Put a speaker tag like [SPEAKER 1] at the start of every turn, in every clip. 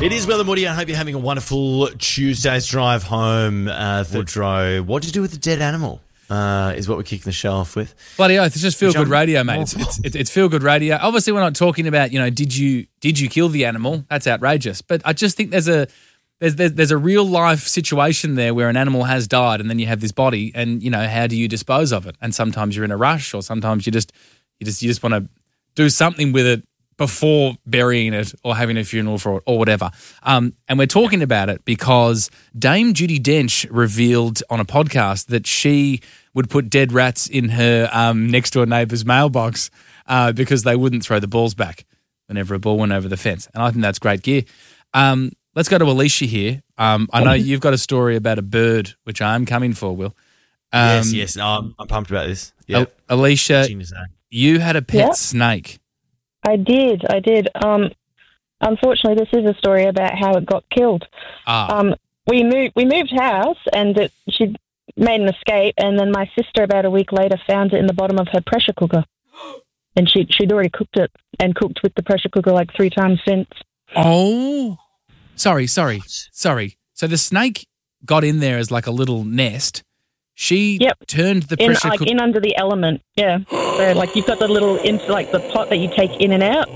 [SPEAKER 1] It is Will and Woody. I hope you're having a wonderful Tuesday's drive home. Woodrow, what did you do with the dead animal? Is what we're kicking the show off with.
[SPEAKER 2] Bloody oath, it's just feel-good radio, mate. It's feel-good radio. Obviously, we're not talking about, did you kill the animal? That's outrageous. But I just think there's a real-life situation there where an animal has died and then you have this body and, how do you dispose of it? And sometimes you're in a rush or sometimes you just want to do something with it before burying it or having a funeral for it or whatever. And we're talking about it because Dame Judi Dench revealed on a podcast that she would put dead rats in her next-door neighbour's mailbox because they wouldn't throw the balls back whenever a ball went over the fence. And I think that's great gear. Let's go to Alicia here. I know you've got a story about a bird, which I am coming for, Will.
[SPEAKER 1] Yes. No, I'm pumped about this. Yep.
[SPEAKER 2] Alicia, you had a pet snake.
[SPEAKER 3] I did. Unfortunately, this is a story about how it got killed. We moved house, and she made an escape, and then my sister about a week later found it in the bottom of her pressure cooker, and she'd already cooked it and cooked with the pressure cooker like 3 times since.
[SPEAKER 2] Oh, sorry. So the snake got in there as like a little nest. She turned the pressure cooker
[SPEAKER 3] in under the element. Yeah, so like you've got the little the pot that you take in and out.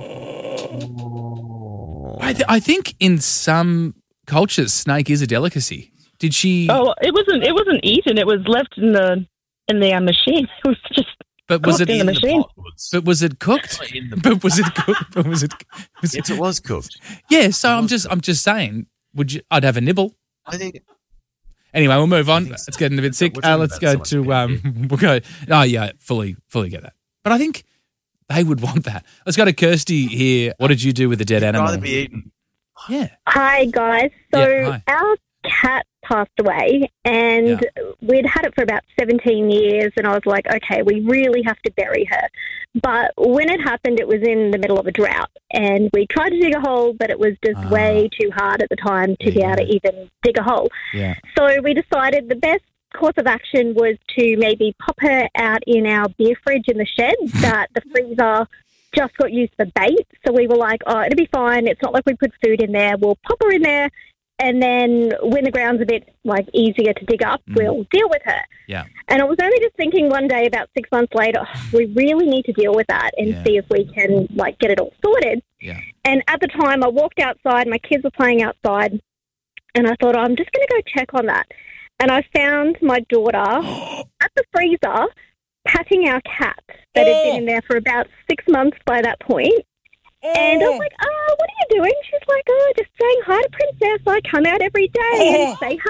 [SPEAKER 2] I think in some cultures, snake is a delicacy. Did she?
[SPEAKER 3] Oh, it wasn't eaten. It was left in the machine. It was just.
[SPEAKER 2] But was it
[SPEAKER 3] in the machine?
[SPEAKER 2] But was it cooked? But was it cooked?
[SPEAKER 1] Yes, it was cooked.
[SPEAKER 2] Yeah. So I'm just saying. I'd have a nibble.
[SPEAKER 1] I think.
[SPEAKER 2] Anyway, we'll move on. It's getting a bit sick. Let's go to we'll go. Oh yeah, fully get that. But I think they would want that. Let's go to Kirsty here. What did you do with the dead animal?
[SPEAKER 1] Rather be eaten.
[SPEAKER 2] Yeah.
[SPEAKER 4] Hi guys. So our cat passed away, and we'd had it for about 17 years, and I was like, okay, we really have to bury her. But when it happened, it was in the middle of a drought, and we tried to dig a hole, but it was just way too hard at the time to be able to even dig a hole.
[SPEAKER 2] Yeah.
[SPEAKER 4] So we decided the best course of action was to maybe pop her out in our beer fridge in the shed that the freezer just got used for bait. So we were like, oh, it'll be fine. It's not like we put food in there. We'll pop her in there. And then when the ground's a bit easier to dig up, we'll deal with her.
[SPEAKER 2] Yeah.
[SPEAKER 4] And I was only just thinking one day about 6 months later, we really need to deal with that and see if we can get it all sorted.
[SPEAKER 2] Yeah.
[SPEAKER 4] And at the time I walked outside, my kids were playing outside, and I thought, I'm just going to go check on that. And I found my daughter at the freezer patting our cat that had been in there for about 6 months by that point. And I was like, what are you doing? She's like, just saying hi to Princess. I come out every day and say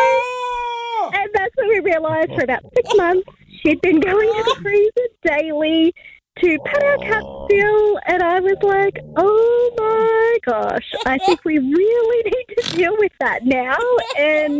[SPEAKER 4] hello. And that's when we realised for about 6 months she'd been going to the freezer daily to pet our cat still. And I was like, oh my gosh, I think we really need to deal with that now. And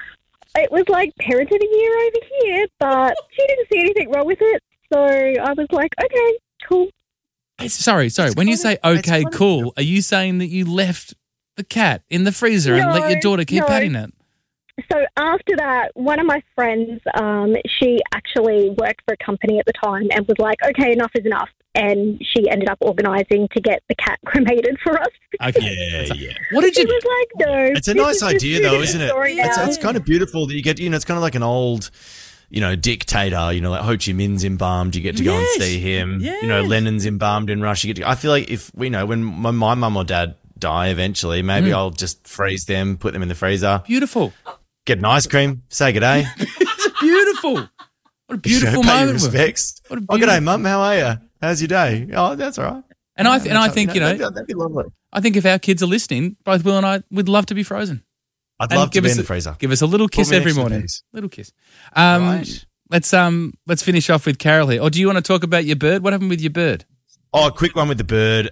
[SPEAKER 4] it was like parent of the year over here, but she didn't see anything wrong with it. So I was like, okay, cool.
[SPEAKER 2] Sorry. When you say okay, cool, are you saying that you left the cat in the freezer and let your daughter keep patting it?
[SPEAKER 4] So after that, one of my friends, she actually worked for a company at the time and was like, okay, enough is enough. And she ended up organising to get the cat cremated for us.
[SPEAKER 1] Okay. Yeah.
[SPEAKER 2] What did you?
[SPEAKER 4] She was like, no.
[SPEAKER 1] It's a nice idea, though, isn't it?
[SPEAKER 4] It's
[SPEAKER 1] It's kind of beautiful that you get. It's kind of like an old, dictator. Like Ho Chi Minh's embalmed. You get to go and see him.
[SPEAKER 2] Yes.
[SPEAKER 1] Lenin's embalmed in Russia. I feel like if when my mum or dad die eventually, maybe I'll just freeze them, put them in the freezer.
[SPEAKER 2] Beautiful.
[SPEAKER 1] Get an ice cream. Say good day.
[SPEAKER 2] It's beautiful. What a beautiful
[SPEAKER 1] pay
[SPEAKER 2] moment.
[SPEAKER 1] your respects.
[SPEAKER 2] What a
[SPEAKER 1] good day, mum. How are you? How's your day? Oh, that's all right.
[SPEAKER 2] And I think
[SPEAKER 1] that'd be lovely.
[SPEAKER 2] I think if our kids are listening, both Will and I would love to be frozen.
[SPEAKER 1] I'd love to be in the freezer.
[SPEAKER 2] Give us a little kiss every morning. Little kiss. Right. Let's finish off with Carol here. Or do you want to talk about your bird? What happened with your bird?
[SPEAKER 1] Oh, a quick one with the bird.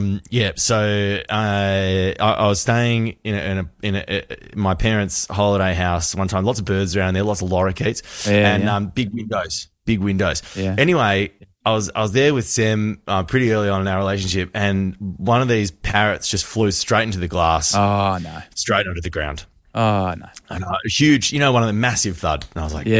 [SPEAKER 1] So I was staying in my parents' holiday house one time. Lots of birds around there, lots of lorikeets, big windows.
[SPEAKER 2] Yeah.
[SPEAKER 1] Anyway, I was there with Sam pretty early on in our relationship, and one of these parrots just flew straight into the glass.
[SPEAKER 2] Oh no!
[SPEAKER 1] Straight onto the ground.
[SPEAKER 2] Oh no!
[SPEAKER 1] And huge, one of the massive thud. And I was like,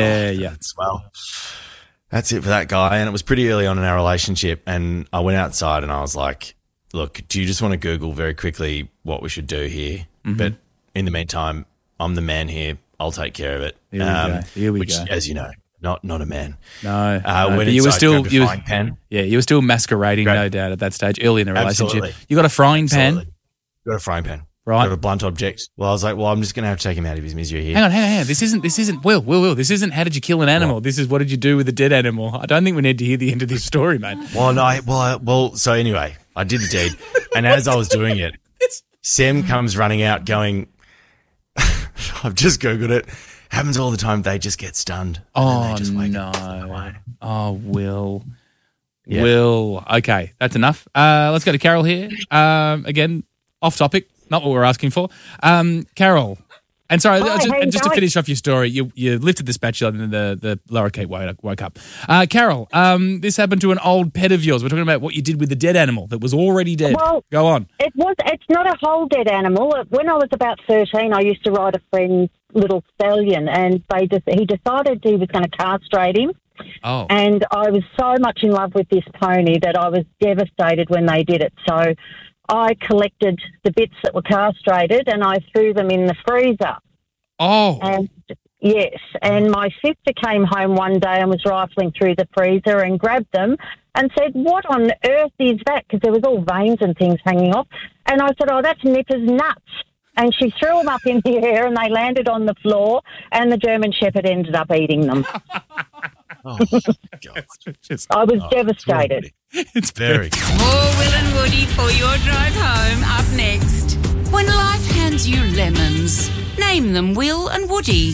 [SPEAKER 1] that's it for that guy. And it was pretty early on in our relationship, and I went outside and I was like, look, do you just want to Google very quickly what we should do here?
[SPEAKER 2] Mm-hmm.
[SPEAKER 1] But in the meantime, I'm the man here. I'll take care of it.
[SPEAKER 2] Here we
[SPEAKER 1] which,
[SPEAKER 2] go.
[SPEAKER 1] as you know, not a man.
[SPEAKER 2] No.
[SPEAKER 1] When
[SPEAKER 2] you were still
[SPEAKER 1] frying pan.
[SPEAKER 2] Yeah, you were still masquerading, no doubt, at that stage, early in the relationship.
[SPEAKER 1] Absolutely.
[SPEAKER 2] You got a frying pan.
[SPEAKER 1] Absolutely. Got a frying pan.
[SPEAKER 2] Right.
[SPEAKER 1] Got a blunt object. Well, I was like, I'm just going to have to take him out of his misery here.
[SPEAKER 2] Hang on. This isn't Will. This isn't how did you kill an animal. What? This is what did you do with a dead animal. I don't think we need to hear the end of this story, mate.
[SPEAKER 1] So anyway, I did the deed. And as I was doing it, Sam comes running out going, I've just Googled it. Happens all the time. They just get stunned.
[SPEAKER 2] Oh, no. Oh, Will. Yeah. Will. Okay, that's enough. Let's go to Carol here. Again, off topic, not what we're asking for. Carol, and sorry, just to finish off your story, you lifted the spatula and the lower Kate woke up. Carol, this happened to an old pet of yours. We're talking about what you did with the dead animal that was already dead.
[SPEAKER 3] Well,
[SPEAKER 2] go on.
[SPEAKER 3] It's not a whole dead animal. When I was about 13, I used to ride a friend's little stallion, and he decided he was going to castrate him.
[SPEAKER 2] Oh.
[SPEAKER 3] And I was so much in love with this pony that I was devastated when they did it. So I collected the bits that were castrated and I threw them in the freezer.
[SPEAKER 2] Oh.
[SPEAKER 3] And yes, and my sister came home one day and was rifling through the freezer and grabbed them and said, "What on earth is that?" Because there was all veins and things hanging off. And I said, "Oh, that's Nipper's nuts." And she threw them up in the air and they landed on the floor and the German Shepherd ended up eating them.
[SPEAKER 1] Oh, God.
[SPEAKER 3] I was devastated.
[SPEAKER 1] It's very cool.
[SPEAKER 5] More Will and Woody for your drive home up next. When life hands you lemons, name them Will and Woody.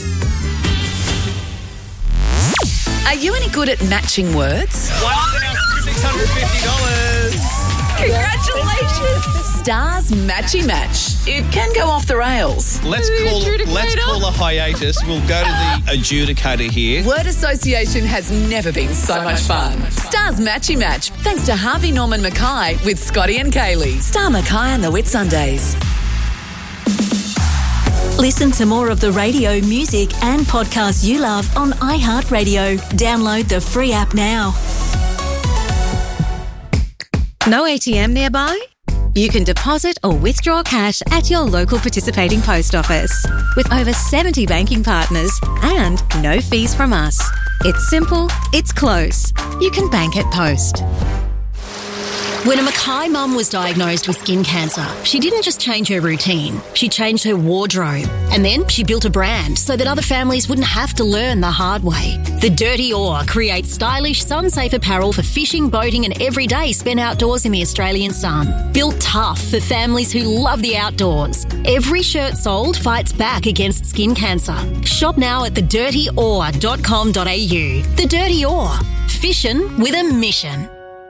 [SPEAKER 6] Are you any good at matching words?
[SPEAKER 7] $1,650.
[SPEAKER 6] Congratulations! Stars Matchy Match. It can go off the rails.
[SPEAKER 7] Let's call a hiatus. We'll go to the adjudicator here.
[SPEAKER 6] Word association has never been so much fun. Stars Matchy Match, thanks to Harvey Norman Mackay with Scotty and Kaylee. Star Mackay and the Whitsundays.
[SPEAKER 8] Listen to more of the radio, music and podcasts you love on iHeartRadio. Download the free app now.
[SPEAKER 9] No ATM nearby? You can deposit or withdraw cash at your local participating post office. With over 70 banking partners and no fees from us. It's simple, it's close. You can bank at Post.
[SPEAKER 8] When a Mackay mum was diagnosed with skin cancer, she didn't just change her routine, she changed her wardrobe. And then she built a brand so that other families wouldn't have to learn the hard way. The Dirty Oar creates stylish, sun-safe apparel for fishing, boating and every day spent outdoors in the Australian sun. Built tough for families who love the outdoors. Every shirt sold fights back against skin cancer. Shop now at thedirtyoar.com.au. The Dirty Oar. Fishing with a mission.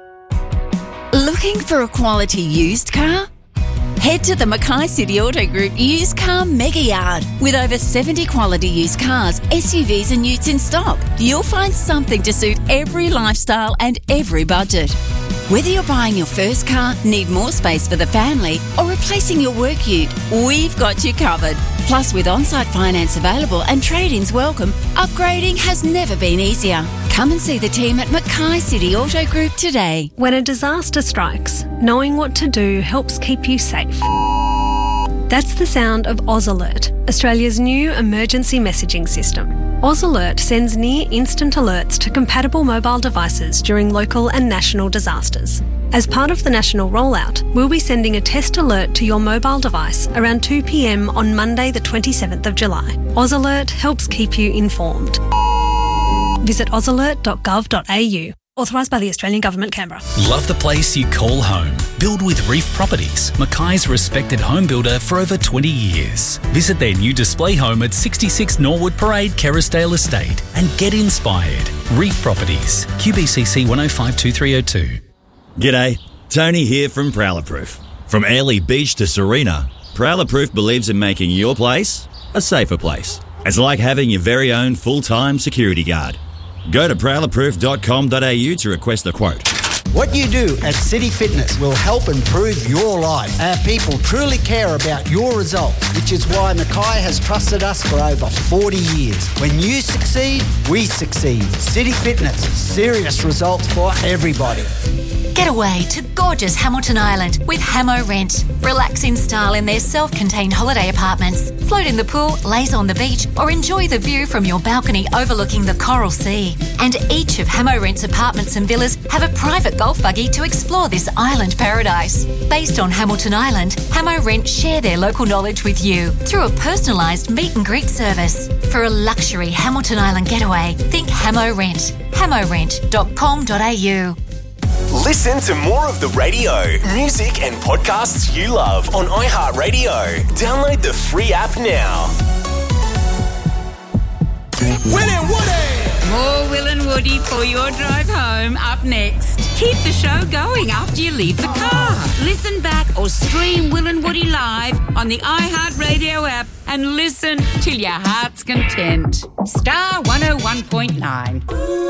[SPEAKER 5] Looking for a quality used car? Head to the Mackay City Auto Group Used Car Mega Yard. With over 70 quality used cars, SUVs and utes in stock, you'll find something to suit every lifestyle and every budget. Whether you're buying your first car, need more space for the family, or replacing your work ute, we've got you covered. Plus, with on-site finance available and trade-ins welcome, upgrading has never been easier. Come and see the team at Mackay City Auto Group today.
[SPEAKER 10] When a disaster strikes, knowing what to do helps keep you safe. That's the sound of Oz Alert, Australia's new emergency messaging system. Oz Alert sends near-instant alerts to compatible mobile devices during local and national disasters. As part of the national rollout, we'll be sending a test alert to your mobile device around 2 p.m. on Monday the 27th of July. Oz Alert helps keep you informed. Visit ozalert.gov.au. Authorised by the Australian Government, Canberra.
[SPEAKER 11] Love the place you call home? Build with Reef Properties, Mackay's respected home builder for over 20 years. Visit their new display home at 66 Norwood Parade, Kerrisdale Estate and get inspired. Reef Properties, QBCC 1052302.
[SPEAKER 12] G'day, Tony here from Prowler Proof. From Airlie Beach to Serena, Prowler Proof believes in making your place a safer place. It's like having your very own full-time security guard. Go to prowlerproof.com.au to request a quote.
[SPEAKER 13] What you do at City Fitness will help improve your life. Our people truly care about your results, which is why Mackay has trusted us for over 40 years. When you succeed, we succeed. City Fitness, serious results for everybody.
[SPEAKER 8] Get away to gorgeous Hamilton Island with Hamo Rent. Relax in style in their self-contained holiday apartments. Float in the pool, laze on the beach, or enjoy the view from your balcony overlooking the Coral Sea. And each of Hamo Rent's apartments and villas have a private golf buggy to explore this island paradise. Based on Hamilton Island, Hamo Rent share their local knowledge with you through a personalised meet and greet service. For a luxury Hamilton Island getaway, think Hamo Rent. hamorent.com.au.
[SPEAKER 14] Listen to more of the radio, music and podcasts you love on iHeartRadio. Download the free app now.
[SPEAKER 15] Will and Woody! More Will and Woody for your drive home up next. Keep the show going after you leave the car. Listen back or stream Will and Woody live on the iHeartRadio app and listen till your heart's content. Star 101.9.